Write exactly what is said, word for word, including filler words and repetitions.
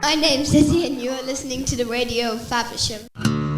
My name's Lizzie and you're listening to the radio of Faversham.